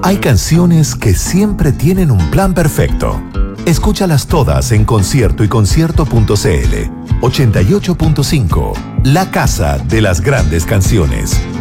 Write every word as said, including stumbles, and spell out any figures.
Hay canciones que siempre tienen un plan perfecto. Escúchalas todas en Concierto y Concierto punto c l. ochenta y ocho punto cinco, la casa de las grandes canciones.